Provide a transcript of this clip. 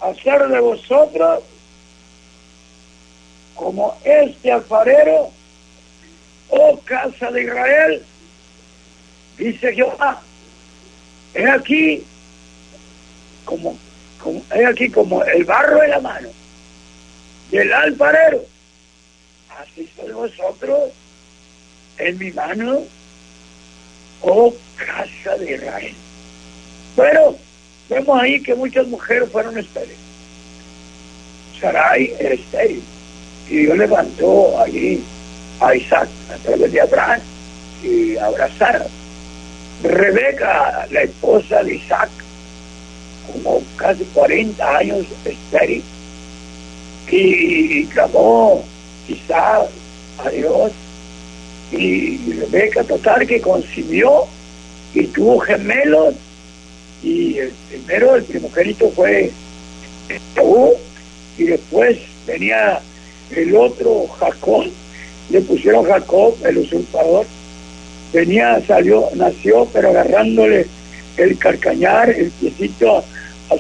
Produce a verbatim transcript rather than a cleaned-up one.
hacer de vosotros como este alfarero, oh casa de Israel, dice Jehová. Es aquí como, como es aquí como el barro en la mano del alfarero, así sois vosotros en mi mano, oh casa de Israel. Pero vemos ahí que muchas mujeres fueron estériles. Sarai era estéril y Dios levantó allí a Isaac a través de Abraham y abrazar. Rebeca, la esposa de Isaac, como casi cuarenta años estéril, y, y clamó Isaac a Dios, y Rebeca total que concibió y tuvo gemelos, y el primero, el primogénito fue Esaú, y después venía el otro Jacob, le pusieron Jacob, el usurpador. Venía, salió, nació, pero agarrándole el carcañar, el piecito